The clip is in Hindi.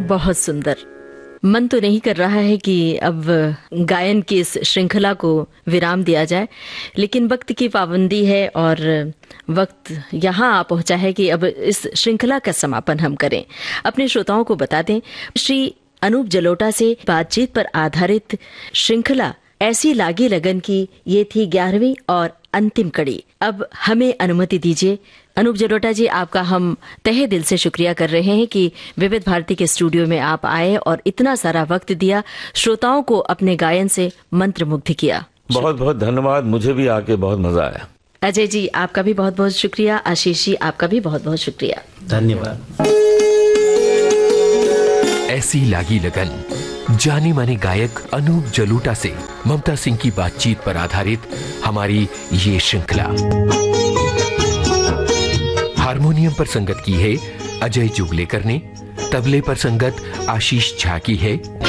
बहुत सुंदर। मन तो नहीं कर रहा है कि अब गायन की इस श्रृंखला को विराम दिया जाए, लेकिन वक्त की पाबंदी है और वक्त यहाँ आ पहुंचा है कि अब इस श्रृंखला का समापन हम करें। अपने श्रोताओं को बता दें, श्री अनूप जलोटा से बातचीत पर आधारित श्रृंखला ऐसी लागी लगन की ये थी 11वीं और अंतिम कड़ी। अब हमें अनुमति दीजिए। अनूप जलोटा जी, आपका हम तहे दिल से शुक्रिया कर रहे हैं कि विविध भारती के स्टूडियो में आप आए और इतना सारा वक्त दिया, श्रोताओं को अपने गायन से मंत्रमुग्ध किया। बहुत बहुत धन्यवाद, मुझे भी आके बहुत मजा आया। अजय जी, आपका भी बहुत बहुत शुक्रिया। आशीष जी, आपका भी बहुत बहुत शुक्रिया। धन्यवाद। ऐसी लागी लगन जाने माने गायक अनूप जलोटा से ममता सिंह की बातचीत पर आधारित हमारी ये श्रृंखला। हारमोनियम पर संगत की है अजय जुगलेकर ने, तबले पर संगत आशीष झा की है,